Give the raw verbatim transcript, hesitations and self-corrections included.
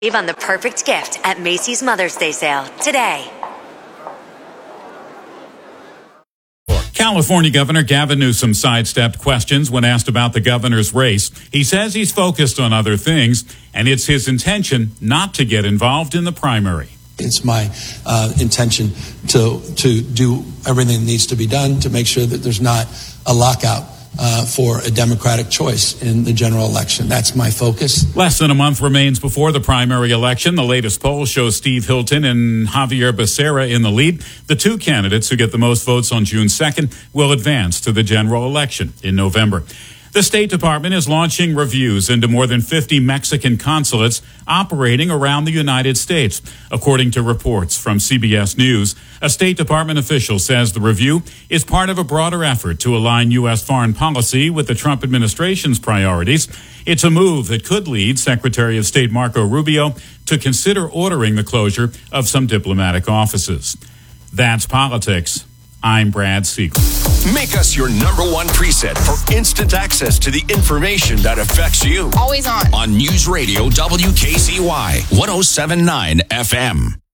Save on the perfect gift at Macy's Mother's Day sale today. California Governor Gavin Newsom sidestepped questions when asked about the governor's race. He says he's focused on other things, and it's his intention not to get involved in the primary. It's my uh, intention to to do everything that needs to be done to make sure that there's not a lockout Uh, for a Democratic choice in the general election. That's my focus. Less than a month remains before the primary election. The latest poll shows Steve Hilton and Javier Becerra in the lead. The two candidates who get the most votes on June second will advance to the general election in November. The State Department is launching reviews into more than fifty Mexican consulates operating around the United States. According to reports from C B S News, a State Department official says the review is part of a broader effort to align U S foreign policy with the Trump administration's priorities. It's a move that could lead Secretary of State Marco Rubio to consider ordering the closure of some diplomatic offices. That's politics. I'm Brad Siegel. Make us your number one preset for instant access to the information that affects you. Always on. On News Radio W K C Y one oh seven point nine F M.